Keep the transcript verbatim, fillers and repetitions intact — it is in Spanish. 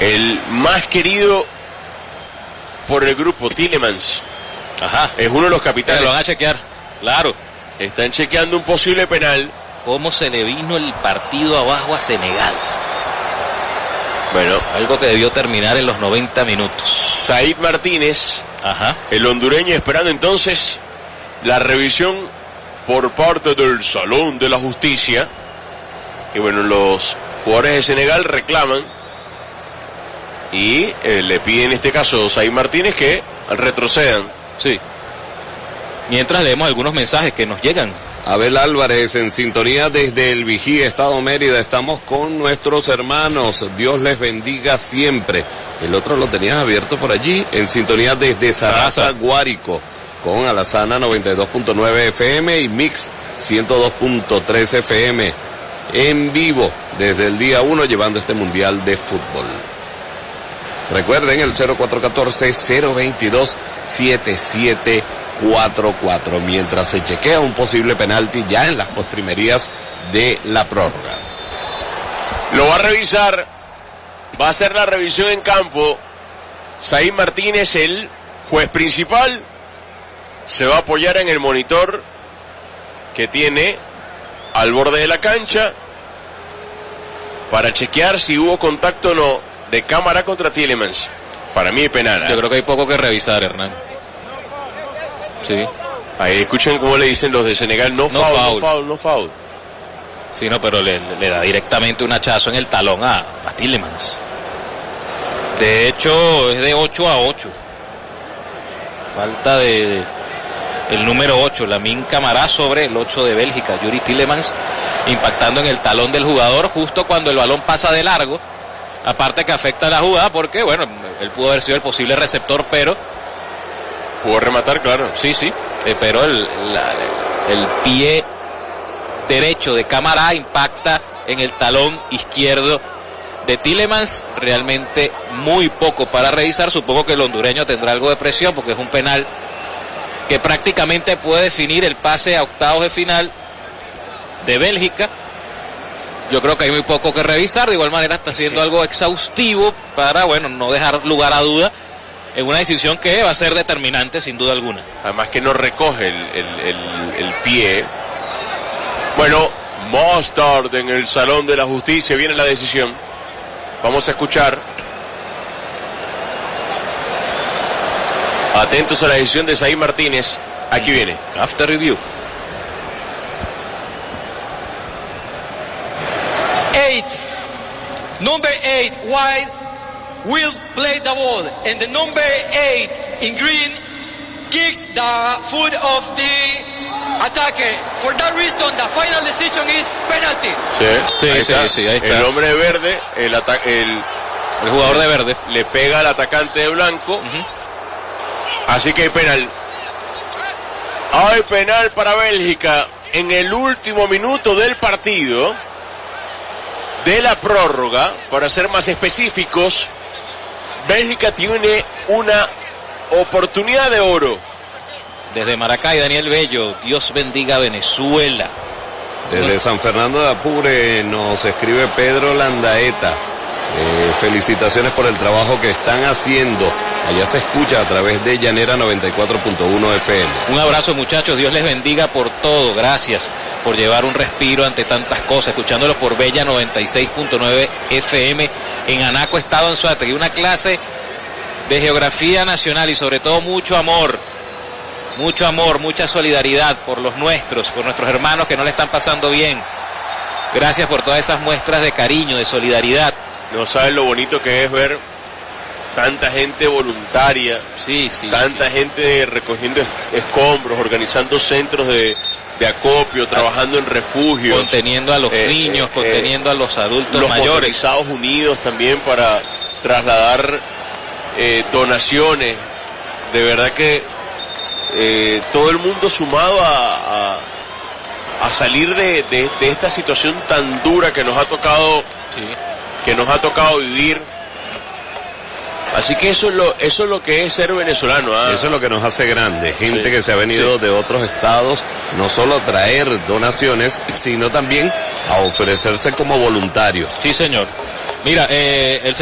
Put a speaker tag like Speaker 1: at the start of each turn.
Speaker 1: El más querido por el grupo, Tielemans.
Speaker 2: Ajá.
Speaker 1: Es uno de los capitanes.
Speaker 2: Lo van a chequear. Claro.
Speaker 1: Están chequeando un posible penal.
Speaker 2: ¿Cómo se le vino el partido abajo a Senegal?
Speaker 1: Bueno,
Speaker 2: algo que debió terminar en los noventa minutos.
Speaker 1: Said Martínez,
Speaker 2: ajá,
Speaker 1: el hondureño, esperando entonces la revisión por parte del Salón de la Justicia. Y bueno, los jugadores de Senegal reclaman y eh, le piden en este caso a Said Martínez que retrocedan.
Speaker 2: Sí. Mientras leemos algunos mensajes que nos llegan.
Speaker 3: Abel Álvarez en sintonía desde el Vigía, Estado Mérida. Estamos con nuestros hermanos. Dios les bendiga siempre. El otro lo tenías abierto por allí. En sintonía desde Sarasa, Guárico. Con Alazana noventa y dos punto nueve F M y Mix ciento dos punto tres F M. En vivo desde el día uno llevando este mundial de fútbol. Recuerden el cero cuatro uno cuatro, cero dos dos, siete siete cuatro cuatro mientras se chequea un posible penalti ya en las postrimerías de la prórroga.
Speaker 1: Lo va a revisar, va a hacer la revisión en campo Said Martínez, el juez principal. Se va a apoyar en el monitor que tiene al borde de la cancha para chequear si hubo contacto o no de Cámara contra Tielemans. Para mí penal. ¿eh?
Speaker 2: Yo creo que hay poco que revisar, Hernán. Sí.
Speaker 1: Ahí escuchen cómo le dicen los de Senegal, no,
Speaker 2: no
Speaker 1: foul,
Speaker 2: foul,
Speaker 1: no foul, no foul.
Speaker 2: Sí, no, pero le, le da directamente un hachazo en el talón a, a Tielemans. De hecho, es de ocho a ocho. Falta de, de el número ocho, Lamine Camara sobre el ocho de Bélgica, Youri Tielemans, impactando en el talón del jugador justo cuando el balón pasa de largo. Aparte que afecta a la jugada porque, bueno, él pudo haber sido el posible receptor, pero
Speaker 1: pudo rematar, claro.
Speaker 2: Sí, sí, eh, pero el, la, el pie derecho de Camara impacta en el talón izquierdo de Tielemans. Realmente muy poco para revisar. Supongo que el hondureño tendrá algo de presión porque es un penal que prácticamente puede definir el pase a octavos de final de Bélgica. Yo creo que hay muy poco que revisar. De igual manera está haciendo algo exhaustivo para, bueno, no dejar lugar a duda en una decisión que va a ser determinante sin duda alguna.
Speaker 1: Además que no recoge el, el, el, el pie. Bueno, más tarde en el Salón de la Justicia viene la decisión. Vamos a escuchar. Atentos a la decisión de Said Martínez. Aquí viene.
Speaker 2: After review.
Speaker 4: Eight. Number eight, white, will play the ball. And the number eight in green kicks the foot of the attacker. For that reason, the final decision is penalty.
Speaker 1: Sí,
Speaker 2: sí,
Speaker 1: ahí
Speaker 2: sí,
Speaker 1: está.
Speaker 2: sí, ahí está.
Speaker 1: El hombre verde, el, el,
Speaker 2: el jugador de verde,
Speaker 1: le pega al atacante de blanco. Uh-huh. Así que hay penal. Hay penal para Bélgica en el último minuto del partido, de la prórroga. Para ser más específicos, Bélgica tiene una oportunidad de oro.
Speaker 2: Desde Maracay, Daniel Bello, Dios bendiga Venezuela.
Speaker 3: Desde San Fernando de Apure nos escribe Pedro Landaeta. Eh, felicitaciones por el trabajo que están haciendo. Allá se escucha a través de Llanera noventa y cuatro punto uno F M.
Speaker 2: Un abrazo, muchachos, Dios les bendiga por todo. Gracias por llevar un respiro ante tantas cosas. Escuchándolos por Bella noventa y seis punto nueve F M en Anaco, Estado Anzoátegui. Una clase de geografía nacional y sobre todo mucho amor. Mucho amor, mucha solidaridad por los nuestros, por nuestros hermanos que no le están pasando bien. Gracias por todas esas muestras de cariño, de solidaridad.
Speaker 1: No saben lo bonito que es ver tanta gente voluntaria,
Speaker 2: sí, sí,
Speaker 1: tanta
Speaker 2: sí.
Speaker 1: gente recogiendo escombros, organizando centros de, de acopio, trabajando en refugios,
Speaker 2: conteniendo a los eh, niños, eh, conteniendo eh, a los adultos
Speaker 1: los
Speaker 2: mayores,
Speaker 1: los Estados Unidos también para trasladar eh, donaciones. De verdad que eh, todo el mundo sumado a, a, a salir de, de, de esta situación tan dura que nos ha tocado,
Speaker 2: sí.
Speaker 1: que nos ha tocado vivir. Así que eso es lo, eso es lo que es ser venezolano. ¿eh?
Speaker 3: Eso es lo que nos hace grande. Gente
Speaker 1: sí,
Speaker 3: que se ha venido sí. de otros estados, no solo a traer donaciones, sino también a ofrecerse como voluntarios.
Speaker 2: Sí, señor. Mira, eh, el